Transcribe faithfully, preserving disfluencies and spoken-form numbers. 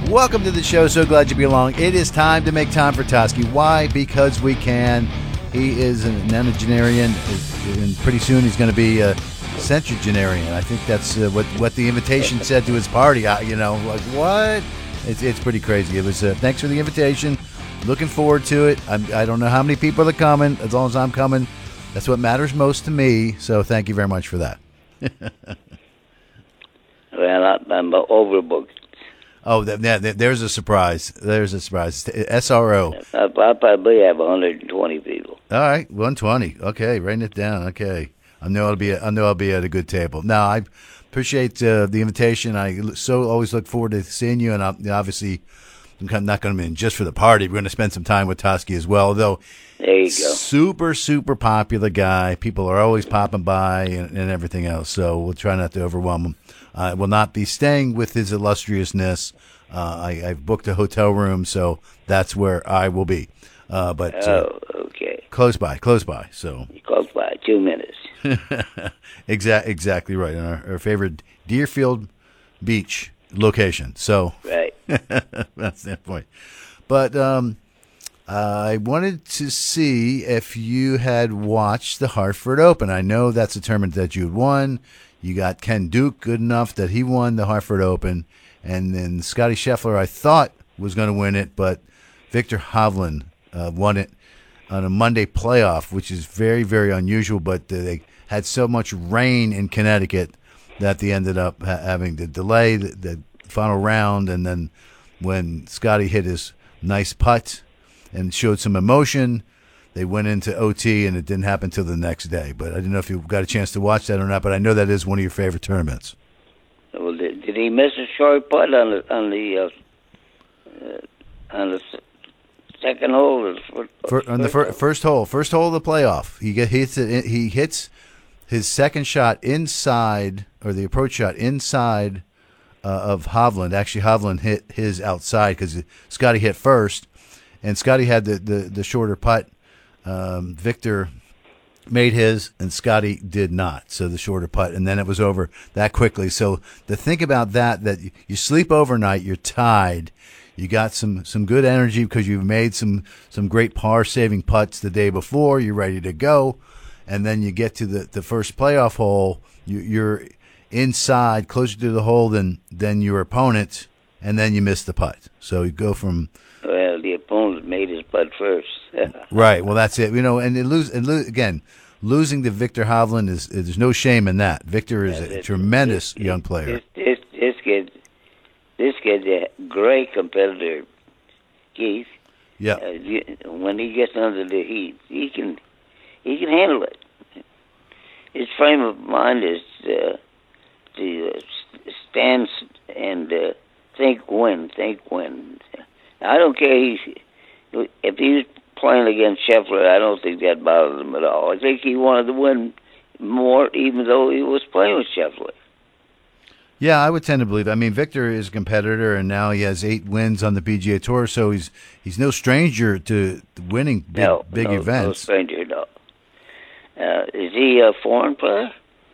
Welcome to the show. So glad you belong. It is time to make time for Toski. Why? Because we can. He is an nonagenarian, and pretty soon he's going to be a centugenarian. I think that's uh, what what the invitation said to his party. I, you know, like what? It's it's pretty crazy. It was. Uh, thanks for the invitation. Looking forward to it. I'm, I don't know how many people are coming. As long as I'm coming, that's what matters most to me. So thank you very much for that. Well, I'm overbooked. Oh, that, that, there's a surprise. There's a surprise. S R O. I, I probably have one hundred twenty people. All right, one hundred twenty. Okay, writing it down. Okay, I know I'll be. I know I'll be at a good table. Now, I appreciate uh, the invitation. I so always look forward to seeing you, and I'll, obviously, I'm not going to be in just for the party. We're going to spend some time with Toski as well. Though, there you go. Super, super popular guy. People are always popping by and, and everything else. So we'll try not to overwhelm him. I will not be staying with his illustriousness. Uh, I, I've booked a hotel room, so that's where I will be. Uh, but uh, oh, okay. Close by, close by. So close by, two minutes. exactly, exactly right. Our, our favorite Deerfield Beach location. So right. That's that point. But um, I wanted to see if you had watched the Hartford Open. I know that's a tournament that you had won. You got Ken Duke good enough that he won the Hartford Open. And then Scotty Scheffler, I thought, was going to win it, but Viktor Hovland uh, won it on a Monday playoff, which is very, very unusual. But they had so much rain in Connecticut that they ended up ha- having to delay the, the final round. And then when Scotty hit his nice putt and showed some emotion, they went into O T, and it didn't happen until the next day. But I didn't know if you got a chance to watch that or not, but I know that is one of your favorite tournaments. Well, did, did he miss a short putt on the on the uh, uh, on the second hole? Or first, For, on the fir- first hole, first hole of the playoff, he get, hits it. He hits his second shot inside, or the approach shot inside uh, of Hovland. Actually, Hovland hit his outside because Scotty hit first, and Scotty had the, the, the shorter putt. Um, Victor made his, and Scotty did not. So the shorter putt, and then it was over that quickly. So to think about that, that you sleep overnight, you're tied, you got some, some good energy because you've made some, some great par-saving putts the day before, you're ready to go, and then you get to the, the first playoff hole, you, you're inside, closer to the hole than, than your opponent, and then you miss the putt. So you go from... Well, the opponent made his putt first. Right. Well, that's it. You know, and it lose and lo- again, losing to Viktor Hovland is, is there's no shame in that. Victor is Yeah, a this- tremendous this- young player. This, this, this kid, this kid's a great competitor, Keith. Yeah. Uh, you- when he gets under the heat, he can he can handle it. His frame of mind is uh, to uh, st- stand and uh, think win, think win. I don't care he's, if he was playing against Scheffler. I don't think that bothered him at all. I think he wanted to win more, even though he was playing with Scheffler. Yeah, I would tend to believe. I mean, Victor is a competitor, and now he has eight wins on the P G A Tour, so he's he's no stranger to winning big no, big no, events. No stranger, no. Uh, is he a foreign player?